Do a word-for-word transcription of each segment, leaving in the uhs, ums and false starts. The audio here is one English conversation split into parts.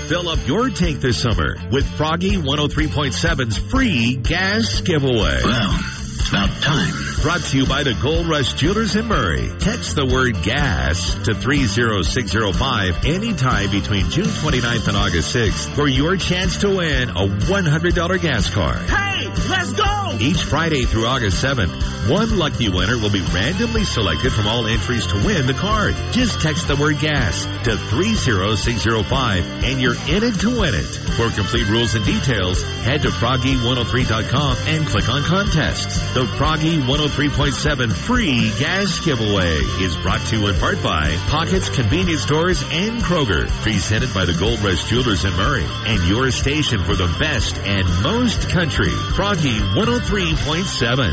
Fill up your tank this summer with Froggy one oh three point seven's free gas giveaway. Well, it's about time. Brought to you by the Gold Rush Jewelers in Murray. Text the word gas to three zero six zero five anytime between June twenty-ninth and August sixth for your chance to win a one hundred dollars gas card. Hey, let's go! Each Friday through August seventh, one lucky winner will be randomly selected from all entries to win the card. Just text the word gas to three zero six zero five and you're in it to win it. For complete rules and details, head to froggy one oh three dot com and click on contests. The Froggy one oh three point seven free gas giveaway is brought to you in part by Pockets Convenience Stores and Kroger. Presented by the Gold Rush Jewelers in Murray and your station for the best and most country. Froggy one oh three point seven.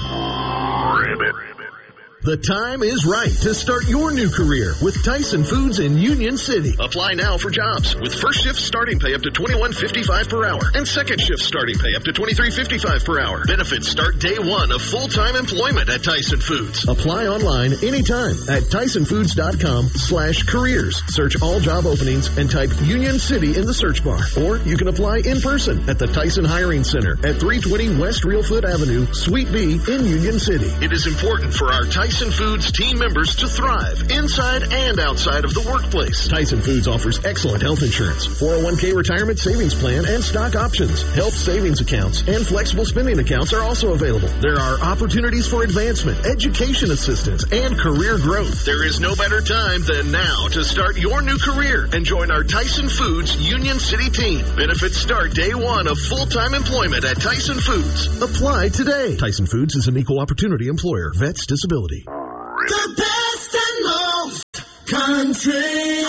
The time is right to start your new career with Tyson Foods in Union City. Apply now for jobs with first shift starting pay up to twenty-one fifty-five per hour and second shift starting pay up to twenty-three fifty-five per hour. Benefits start day one of full-time employment at Tyson Foods. Apply online anytime at tysonfoods.com slash careers. Search all job openings and type Union City in the search bar. Or you can apply in person at the Tyson Hiring Center at three twenty West Reelfoot Avenue, Suite B in Union City. It is important for our Tyson Foods team members to thrive inside and outside of the workplace. Tyson Foods offers excellent health insurance, four oh one k retirement savings plan, and stock options. Health savings accounts and flexible spending accounts are also available. There are opportunities for advancement, education assistance, and career growth. There is no better time than now to start your new career and join our Tyson Foods Union City team. Benefits start day one of full-time employment at Tyson Foods. Apply today. Tyson Foods is an equal opportunity employer. Vets disability. The best and most country